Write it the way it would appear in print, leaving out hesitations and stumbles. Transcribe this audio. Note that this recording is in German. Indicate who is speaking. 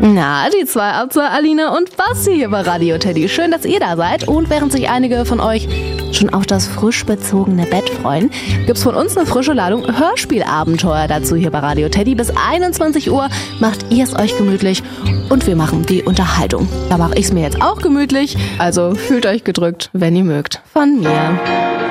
Speaker 1: Na, die zwei Abser, Alina und Basti hier bei Radio Teddy. Schön, dass ihr da seid. Und während sich einige von euch schon auf das frisch bezogene Bett freuen, gibt's von uns eine frische Ladung Hörspielabenteuer dazu hier bei Radio Teddy. Bis 21 Uhr macht ihr es euch gemütlich und wir machen die Unterhaltung. Da mache ich's mir jetzt auch gemütlich. Also fühlt euch gedrückt, wenn ihr mögt. Von mir.